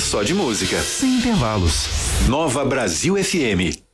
só de música. Sem intervalos. Nova Brasil FM.